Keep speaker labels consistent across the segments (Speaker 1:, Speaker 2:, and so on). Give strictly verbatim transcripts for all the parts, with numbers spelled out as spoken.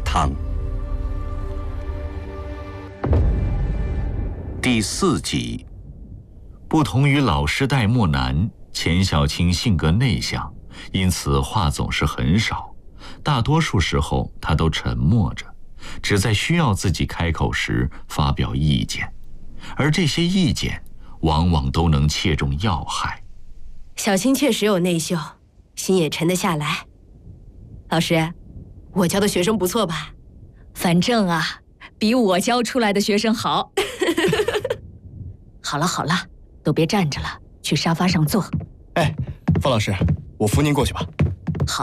Speaker 1: 汤。第四集。不同于老师戴墨南，钱小青性格内向，因此话总是很少，大多数时候他都沉默着，只在需要自己开口时发表意见，而这些意见往往都能切中要害。
Speaker 2: 小青确实有内秀，心也沉得下来。老师，我教的学生不错吧？
Speaker 3: 反正啊，比我教出来的学生好。好了好了，都别站着了，去沙发上坐。
Speaker 4: 哎，方老师，我扶您过去吧。
Speaker 3: 好。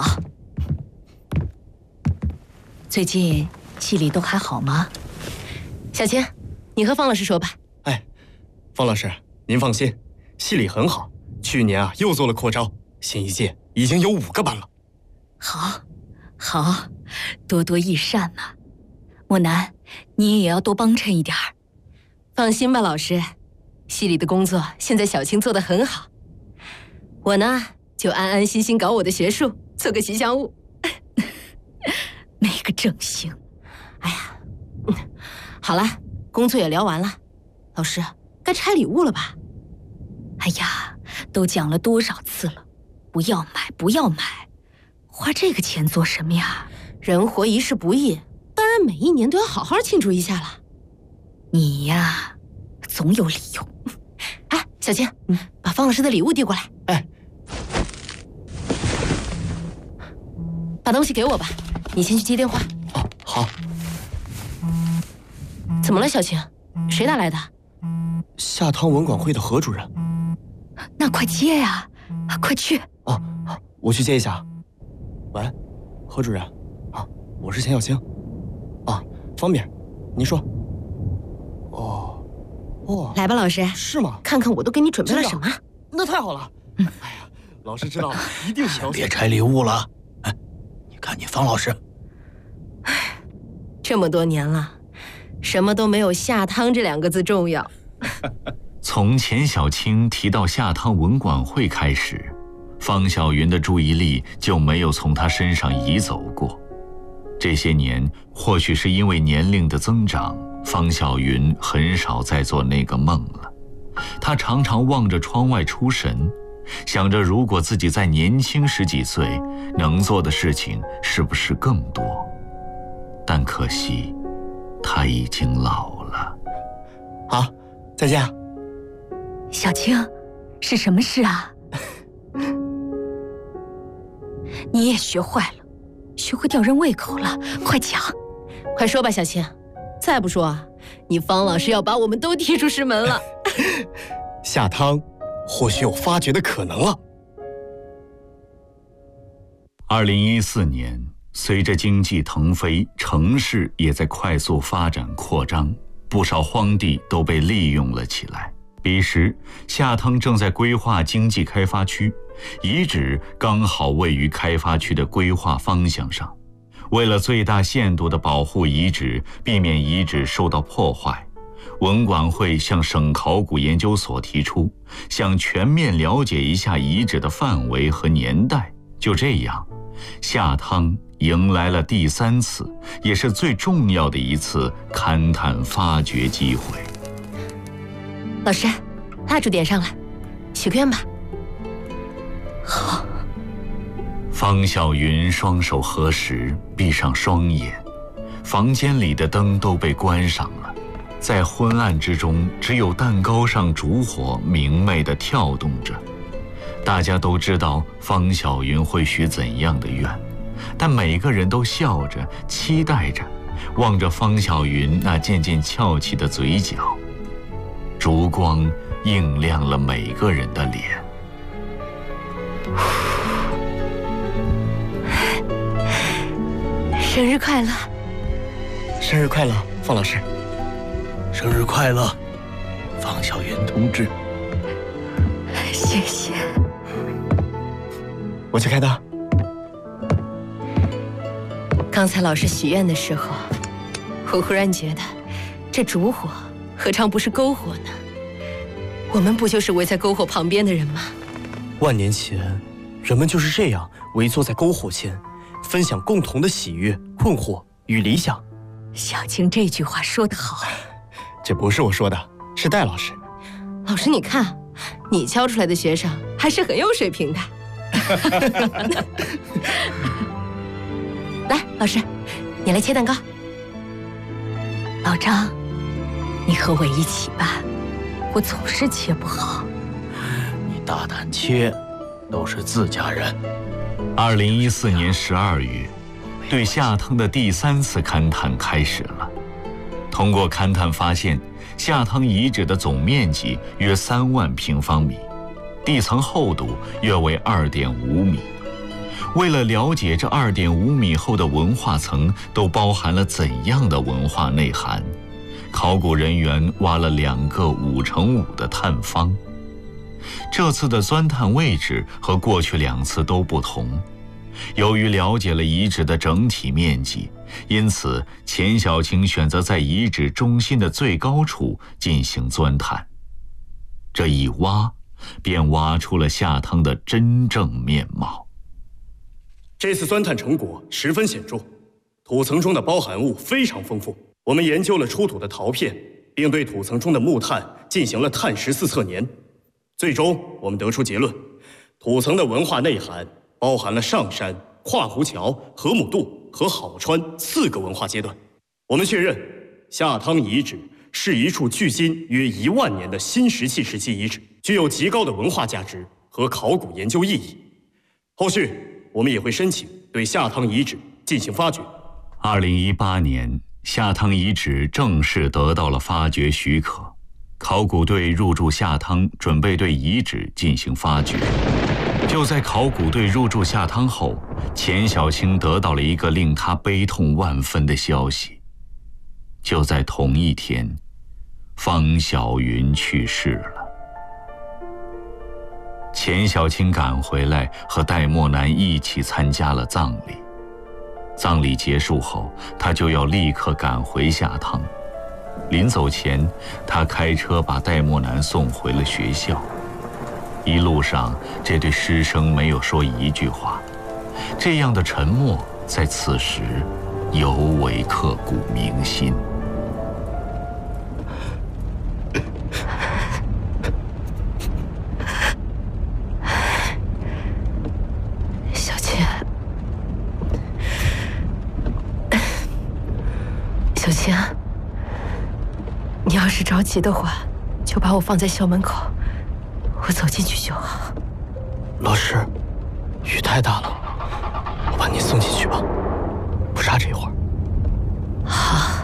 Speaker 3: 最近系里都还好吗？
Speaker 2: 小青，你和方老师说吧。
Speaker 4: 哎，方老师，您放心，系里很好。去年啊，又做了扩招，新一届已经有五个班了。
Speaker 3: 好，好，多多益善嘛。墨南，你也要多帮衬一点儿。
Speaker 2: 放心吧，老师，系里的工作现在小青做得很好，我呢就安安心心搞我的学术，做个吉祥物。
Speaker 3: 没个正形。
Speaker 2: 哎呀，嗯，好了，工作也聊完了，老师该拆礼物了吧？
Speaker 3: 哎呀，都讲了多少次了，不要买，不要买，花这个钱做什么呀？
Speaker 2: 人活一世不易，当然每一年都要好好庆祝一下了。
Speaker 3: 你呀，总有理由。
Speaker 2: 哎，小青，嗯，把方老师的礼物递过来。
Speaker 4: 哎，
Speaker 2: 把东西给我吧，你先去接电话。
Speaker 4: 哦，好。
Speaker 2: 怎么了，小青？谁打来的？
Speaker 4: 下汤文管会的何主任。
Speaker 3: 那快接呀，快去。
Speaker 4: 哦，我去接一下。喂，何主任。啊，我是钱小青。啊，方便，您说。哦，哦，
Speaker 2: 来吧，老师。
Speaker 4: 是吗？
Speaker 2: 看看我都给你准备了什么。
Speaker 4: 那太好了。嗯，哎呀，老师知道了，一定是。
Speaker 5: 别拆礼物了。哎，你看你方老师。
Speaker 2: 哎，这么多年了，什么都没有下汤这两个字重要。
Speaker 1: 从钱小青提到下汤文管会开始，方小云的注意力就没有从他身上移走过。这些年，或许是因为年龄的增长，方小云很少再做那个梦了。她常常望着窗外出神，想着如果自己再年轻十几岁，能做的事情是不是更多？但可惜，她已经老了。
Speaker 4: 好，再见。
Speaker 3: 小青，是什么事啊？你也学坏了，学会吊人胃口了，快讲，
Speaker 2: 快说吧，小青。再不说，你方老师要把我们都踢出师门了。
Speaker 4: 下汤，或许有发掘的可能了。
Speaker 1: 二零一四年，随着经济腾飞，城市也在快速发展扩张，不少荒地都被利用了起来。彼时，下汤正在规划经济开发区，遗址刚好位于开发区的规划方向上。为了最大限度地保护遗址，避免遗址受到破坏，文管会向省考古研究所提出，想全面了解一下遗址的范围和年代。就这样，下汤迎来了第三次，也是最重要的一次勘探发掘机会。
Speaker 2: 老师，蜡烛点上了，许个愿吧。
Speaker 3: 好。
Speaker 1: 方小云双手合十，闭上双眼，房间里的灯都被关上了，在昏暗之中，只有蛋糕上烛火明媚地跳动着。大家都知道方小云会许怎样的愿，但每个人都笑着，期待着，望着方小云那渐渐翘起的嘴角。烛光映亮了每个人的脸。
Speaker 2: 生日快乐！
Speaker 4: 生日快乐，方老师！
Speaker 5: 生日快乐，方小云同志！
Speaker 3: 谢谢。
Speaker 4: 我去开灯。
Speaker 2: 刚才老师许愿的时候，我忽然觉得，这烛火何尝不是篝火呢？我们不就是围在篝火旁边的人吗？
Speaker 4: 万年前，人们就是这样围坐在篝火前，分享共同的喜悦、困惑与理想。
Speaker 3: 小青这句话说得好。
Speaker 4: 这不是我说的，是戴老师。
Speaker 2: 老师，你看，你教出来的学生还是很有水平的。来，老师，你来切蛋糕。
Speaker 3: 老张，你和我一起吧，我总是切不好。
Speaker 5: 你大胆切，都是自家人。
Speaker 1: 二零一四年十二月，对下汤的第三次勘探开始了。通过勘探发现，下汤遗址的总面积约三万平方米，地层厚度约为二点五米。为了了解这二点五米厚的文化层都包含了怎样的文化内涵，考古人员挖了两个五乘五的探方。这次的钻探位置和过去两次都不同。由于了解了遗址的整体面积，因此钱小青选择在遗址中心的最高处进行钻探。这一挖，便挖出了下汤的真正面貌。
Speaker 6: 这次钻探成果十分显著，土层中的包含物非常丰富。我们研究了出土的陶片，并对土层中的木炭进行了碳十四测年。最终，我们得出结论：土层的文化内涵包含了上山、跨湖桥、河姆渡和好川四个文化阶段。我们确认，下汤遗址是一处距今约一万年的新石器时期遗址，具有极高的文化价值和考古研究意义。后续，我们也会申请对下汤遗址进行发掘。
Speaker 1: 二零一八年，下汤遗址正式得到了发掘许可，考古队入驻下汤，准备对遗址进行发掘。就在考古队入驻下汤后，钱小青得到了一个令他悲痛万分的消息。就在同一天，方小云去世了。钱小青赶回来，和戴墨南一起参加了葬礼。葬礼结束后，他就要立刻赶回下汤。临走前，他开车把戴墨南送回了学校。一路上，这对师生没有说一句话，这样的沉默在此时尤为刻骨铭心。
Speaker 2: 小青，小青，你要是着急的话，就把我放在校门口，我走进去就好。
Speaker 4: 老师，雨太大了，我把您送进去吧，不差这一会儿。
Speaker 2: 好。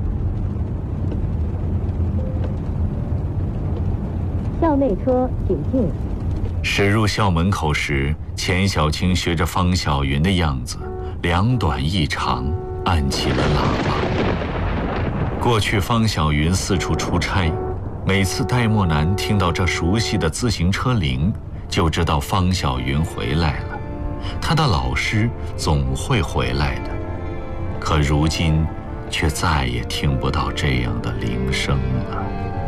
Speaker 3: 校内车请进。
Speaker 1: 驶入校门口时，钱小青学着方小云的样子，两短一长，按起了喇叭。过去方小云四处出差，每次戴墨南听到这熟悉的自行车铃，就知道方小云回来了，他的老师总会回来的。可如今却再也听不到这样的铃声了。